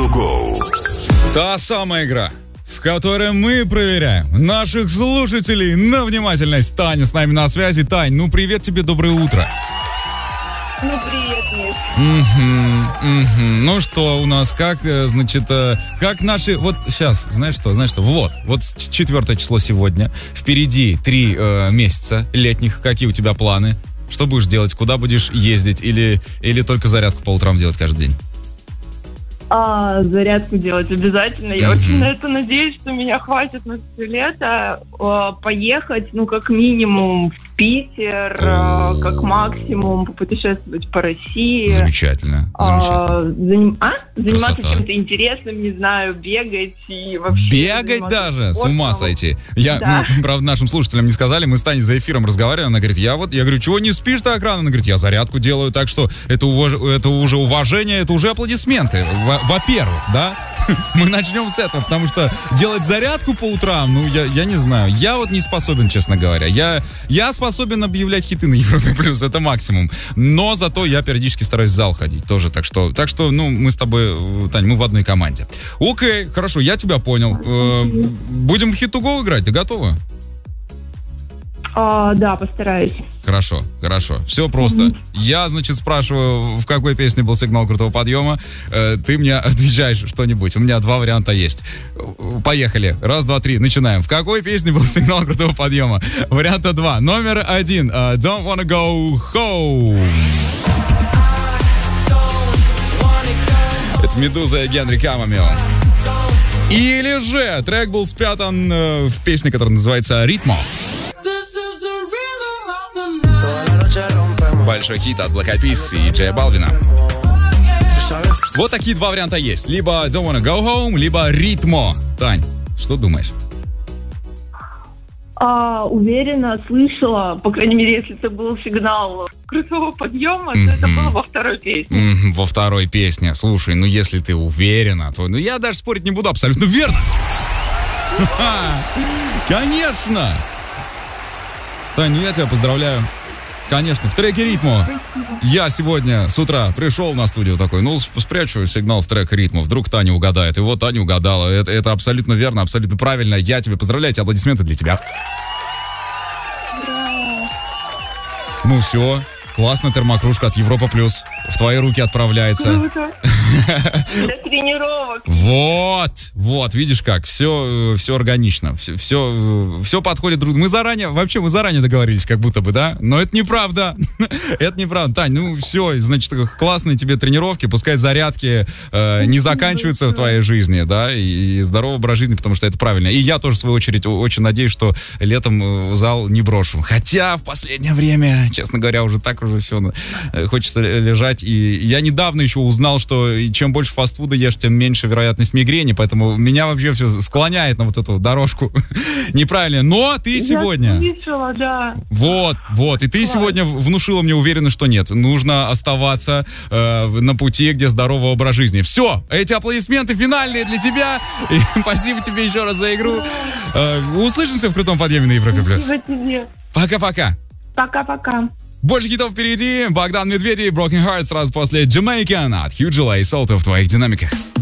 to go. Та самая игра, в которой мы проверяем наших слушателей на внимательность. Таня с нами на связи. Тань, ну привет тебе, доброе утро. Ну, привет, Миш. Ну что у нас, как, значит, как наши, вот сейчас, знаешь что, вот 4 число сегодня, впереди 3 месяца летних, какие у тебя планы? Что будешь делать, куда будешь ездить или только зарядку по утрам делать каждый день? Зарядку делать обязательно. Я очень на это надеюсь, что меня хватит на все лето поехать, ну, как минимум в Питер, как максимум попутешествовать по России. Замечательно. Заниматься чем-то интересным, не знаю, бегать и вообще... Бегать даже? С ума сойти. Мы, правда, нашим слушателям не сказали, мы с Таней за эфиром разговаривали, она говорит, я говорю, чего не спишь так рано? Она говорит, я зарядку делаю, так что это уже уважение, это уже аплодисменты. Во-первых, да, мы начнем с этого, потому что делать зарядку по утрам, ну, я не знаю, я вот не способен, честно говоря. Я способен объявлять хиты на Европе+, это максимум. Но зато я периодически стараюсь в зал ходить тоже, так что, ну, мы с тобой, Тань, мы в одной команде. Окей, хорошо, я тебя понял. Будем в Hit to Go играть, ты готова? Да, постараюсь. Хорошо. Все просто. Я, значит, спрашиваю, в какой песне был сигнал крутого подъема. Ты мне отвечаешь что-нибудь. У меня 2 варианта есть. Поехали. 1, 2, 3. Начинаем. В какой песне был сигнал крутого подъема? Варианта 2. Номер 1. Don't wanna go home. Это Медуза и Генри Камамио. Или же трек был спрятан в песне, которая называется «Ритмо». Большой хит от Black Eyed Peas и Джея Балвина. Вот такие 2 варианта есть. Либо Don't Wanna Go Home, либо Ритмо. Тань, что думаешь? Уверена, слышала, по крайней мере, если это был сигнал крутого подъема, то это было во второй песне. Во второй песне. Слушай, ну если ты уверена, то я даже спорить не буду, абсолютно верно. Конечно! Тань, я тебя поздравляю. Конечно, в треке «Ритмо». Я сегодня с утра пришел на студию такой, спрячу сигнал в трек «Ритмо», вдруг Таня угадает. И вот Таня угадала. Это абсолютно верно, абсолютно правильно. Я тебя поздравляю, аплодисменты для тебя. Ну все, классно, термокружка от Европа+. В твои руки отправляется. Круто. Для тренировок. Вот, видишь как, все органично, все подходит друг другу. Мы заранее договорились, как будто бы, да? Но это неправда. Это неправда. Тань, ну все, значит, классные тебе тренировки, пускай зарядки не заканчиваются в твоей жизни, да, и здоровый образ жизни, потому что это правильно. И я тоже, в свою очередь, очень надеюсь, что летом зал не брошу. Хотя в последнее время, честно говоря, уже все хочется лежать. И я недавно еще узнал, что чем больше фастфуда ешь, тем меньше вероятность мигрени, поэтому меня вообще все склоняет на вот эту дорожку неправильно. Но ты сегодня... Я слышала, да. Вот, и ты сегодня внушила мне уверенность, что нет. Нужно оставаться на пути, где здоровый образ жизни. Все, эти аплодисменты финальные для тебя. И спасибо тебе еще раз за игру. Услышимся в крутом подъеме на Европе+. Спасибо тебе. Пока-пока. Пока-пока. Больше хитов впереди. Богдан Медведев, Broken Heart сразу после Jamaican от Hugh J. Salto в твоих динамиках.